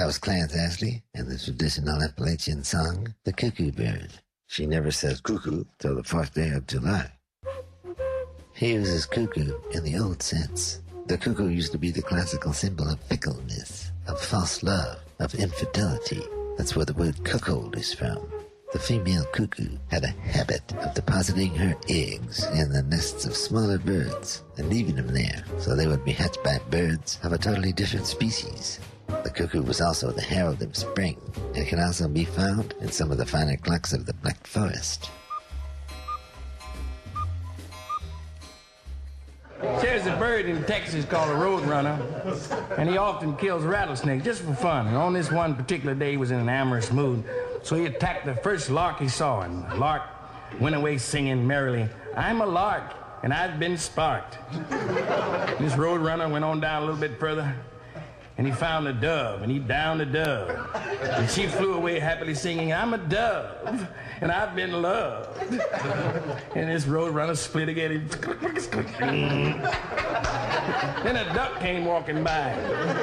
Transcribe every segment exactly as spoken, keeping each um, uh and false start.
That was Clarence Ashley and the traditional Appalachian song, The Cuckoo Bird. She never says cuckoo till the fourth day of July. He uses cuckoo in the old sense. The cuckoo used to be the classical symbol of fickleness, of false love, of infidelity. That's where the word cuckold is from. The female cuckoo had a habit of depositing her eggs in the nests of smaller birds and leaving them there so they would be hatched by birds of a totally different species. The cuckoo was also the herald of spring and can also be found in some of the finer clucks of the Black Forest. There's a bird in Texas called a roadrunner, and he often kills rattlesnakes just for fun. And on this one particular day, he was in an amorous mood, so he attacked the first lark he saw, and the lark went away singing merrily, "I'm a lark, and I've been sparked." This roadrunner went on down a little bit further, and he found a dove, and he downed the dove. And she flew away happily singing, "I'm a dove, and I've been loved." And this roadrunner split again. Then a duck came walking by.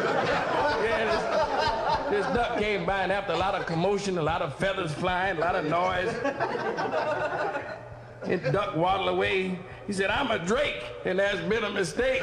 Yeah, this, this duck came by, and after a lot of commotion, a lot of feathers flying, a lot of noise, this duck waddled away. He said, "I'm a drake, and there's been a mistake."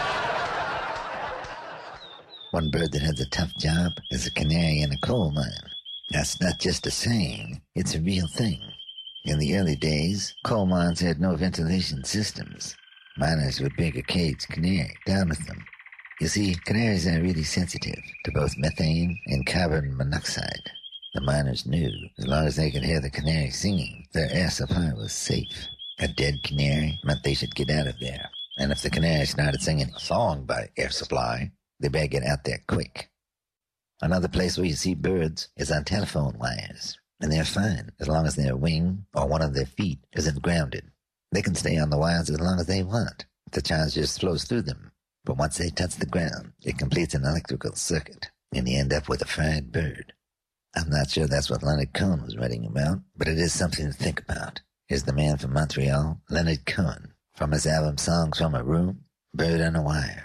One bird that has a tough job is a canary in a coal mine. That's not just a saying, it's a real thing. In the early days, coal mines had no ventilation systems. Miners would bring a caged canary down with them. You see, canaries are really sensitive to both methane and carbon monoxide. The miners knew as long as they could hear the canary singing, their air supply was safe. A dead canary meant they should get out of there. And if the canary started singing a song by Air Supply, they better get out there quick. Another place where you see birds is on telephone wires, and they're fine as long as their wing or one of their feet isn't grounded. They can stay on the wires as long as they want. The charge just flows through them. But once they touch the ground, it completes an electrical circuit, and you end up with a fried bird. I'm not sure that's what Leonard Cohen was writing about, but it is something to think about. Here's the man from Montreal, Leonard Cohen, from his album Songs from a Room, Bird on a Wire.